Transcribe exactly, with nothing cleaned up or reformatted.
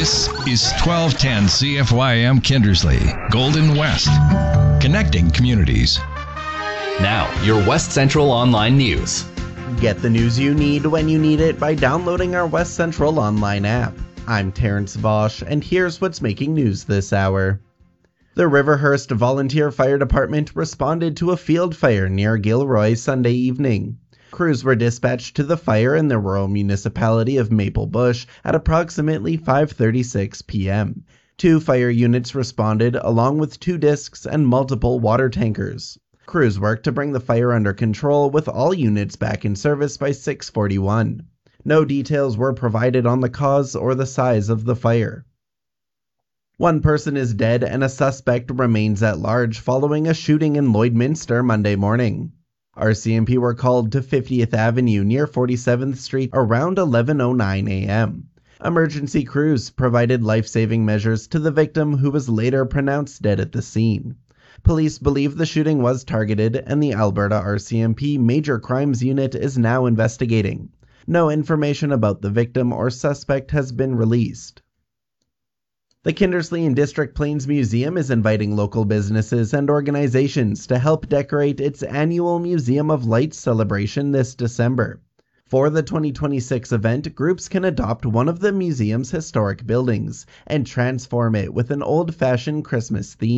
This is twelve ten C F Y M Kindersley, Golden West, connecting communities. Now, your West Central Online News. Get the news you need when you need it by downloading our West Central Online app. I'm Terrence Bosch, and here's what's making news this hour. The Riverhurst Volunteer Fire Department responded to a field fire near Gilroy Sunday evening. Crews were dispatched to the fire in the rural municipality of Maple Bush at approximately five thirty-six p.m. Two fire units responded along with two discs and multiple water tankers. Crews worked to bring the fire under control with all units back in service by six forty-one. No details were provided on the cause or the size of the fire. One person is dead and a suspect remains at large following a shooting in Lloydminster Monday morning. R C M P were called to fiftieth Avenue near forty-seventh Street around eleven oh nine a.m. Emergency crews provided life-saving measures to the victim, who was later pronounced dead at the scene. Police believe the shooting was targeted, and the Alberta R C M P Major Crimes Unit is now investigating. No information about the victim or suspect has been released. The Kindersley and District Plains Museum is inviting local businesses and organizations to help decorate its annual Museum of Lights celebration this December. For the twenty twenty-six event, groups can adopt one of the museum's historic buildings and transform it with an old-fashioned Christmas theme.